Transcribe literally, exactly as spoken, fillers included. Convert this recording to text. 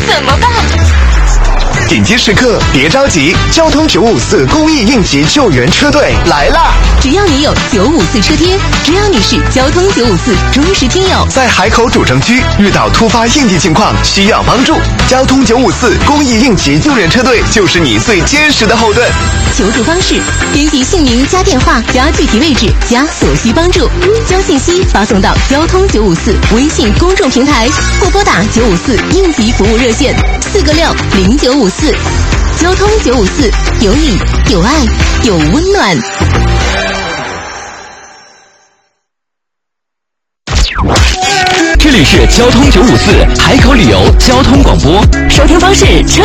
怎么办？ 紧急时刻别着急，交通九五四公益应急救援车队来啦！ 只要你有九五四车贴，只要你是交通九五四忠实听友， 在海口主城区遇到突发应急情况需要帮助，交通九五四公益应急救援车队就是你最坚实的后盾。 求助方式：编辑姓名加电话加具体位置加所需帮助，将信息发送到交通九五四微信公众平台，或拨打九五四应急服务热线四个六零九五四。交通九五四，有你有爱有温暖。 这里是交通九五四海口旅游交通广播， 收听方式：车